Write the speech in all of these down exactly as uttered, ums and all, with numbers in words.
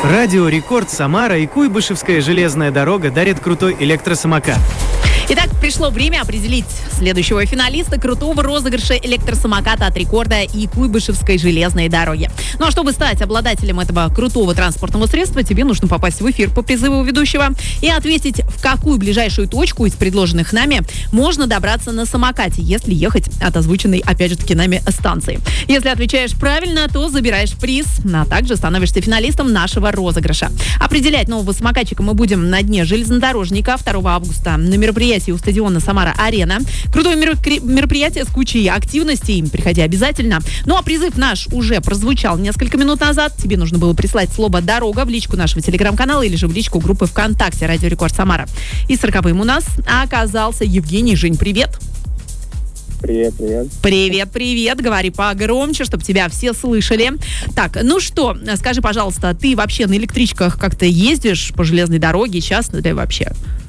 Радио Рекорд Самара и Куйбышевская железная дорога дарят крутой электросамокат. Итак, пришло время определить следующего финалиста крутого розыгрыша электросамоката от Рекорда и Куйбышевской железной дороги. Ну а чтобы стать обладателем этого крутого транспортного средства, тебе нужно попасть в эфир по призыву ведущего и ответить, в какую ближайшую точку из предложенных нами можно добраться на самокате, если ехать от озвученной, опять же таки, нами станции. Если отвечаешь правильно, то забираешь приз, а также становишься финалистом нашего розыгрыша. Определять нового самокатчика мы будем на дне железнодорожника второго августа на мероприятии у стадиона Самара-Арена. Крутое мероприятие с кучей активностей. Приходи обязательно. Ну а призыв наш уже прозвучал несколько минут назад. Тебе нужно было прислать слово «Дорога» в личку нашего телеграм-канала или же в личку группы ВКонтакте «Радио Рекорд Самара». И сороковым у нас оказался Евгений. Жень, привет. Привет, привет. Привет, привет. Говори погромче, чтобы тебя все слышали. Так, ну что, скажи, пожалуйста, ты вообще на электричках как-то ездишь по железной дороге? Часто ли вообще?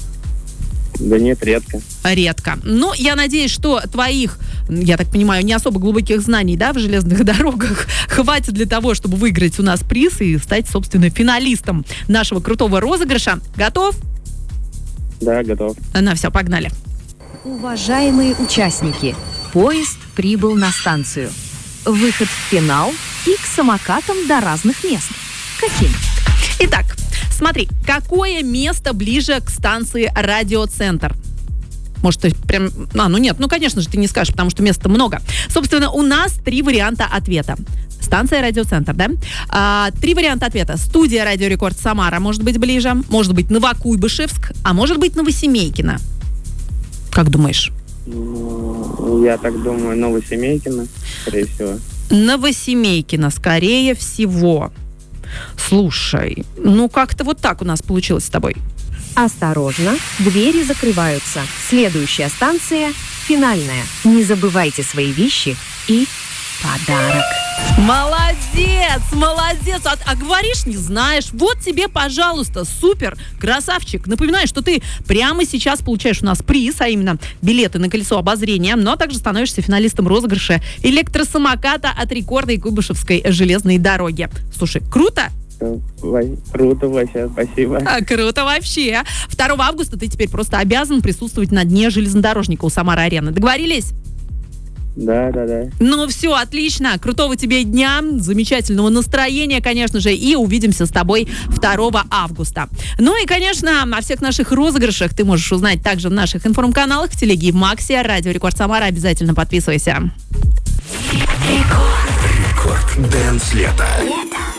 Да нет, редко. Редко. Ну, я надеюсь, что твоих, я так понимаю, не особо глубоких знаний, да, в железных дорогах хватит для того, чтобы выиграть у нас приз и стать, собственно, финалистом нашего крутого розыгрыша. Готов? Да, готов. Ну, все, погнали. Уважаемые участники, поезд прибыл на станцию. Выход в финал и к самокатам до разных мест. Каким? Итак, смотри, какое место ближе к станции Радиоцентр? Может, ты прям... А, ну нет, ну, конечно же, ты не скажешь, потому что места много. Собственно, у нас три варианта ответа. Станция Радиоцентр, да? А, три варианта ответа. Студия Радио Рекорд Самара может быть ближе, может быть Новокуйбышевск, а может быть Новосемейкино. Как думаешь? Я так думаю, Новосемейкино, скорее всего. Новосемейкино, скорее всего. Слушай, ну как-то вот так у нас получилось с тобой. Осторожно, двери закрываются. Следующая станция – финальная. Не забывайте свои вещи и подарок. Молодец, молодец. А, а говоришь, не знаешь. Вот тебе, пожалуйста, супер, красавчик. Напоминаю, что ты прямо сейчас получаешь у нас приз, а именно билеты на колесо обозрения, но также становишься финалистом розыгрыша электросамоката от Рекорда и Куйбышевской железной дороги. Слушай, круто? Круто вообще, спасибо. А, круто вообще. второго августа ты теперь просто обязан присутствовать на дне железнодорожника у Самара-Арены. Договорились? Да, да, да. Ну все, отлично. Крутого тебе дня, замечательного настроения, конечно же, и увидимся с тобой второго августа. Ну и, конечно, о всех наших розыгрышах ты можешь узнать также в наших информканалах, в телеге и в Максе. Радио Рекорд Самара. Обязательно подписывайся. Рекорд. Рекорд. Дэнс лето.